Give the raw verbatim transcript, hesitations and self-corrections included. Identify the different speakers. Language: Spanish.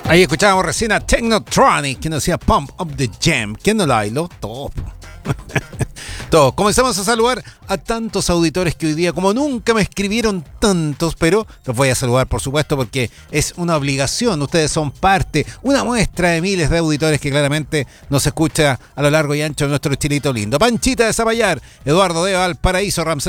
Speaker 1: Ahí escuchábamos recién a Technotronic, que nos decía Pump Up the Jam. ¿Quién no la bailó? Todo. Todos. Comenzamos a saludar a tantos auditores que hoy día, como nunca me escribieron tantos, pero los voy a saludar, por supuesto, porque es una obligación. Ustedes son parte, una muestra de miles de auditores que claramente nos escucha a lo largo y ancho de nuestro chilito lindo. Panchita de Zapallar, Eduardo de Valparaíso, Ramsés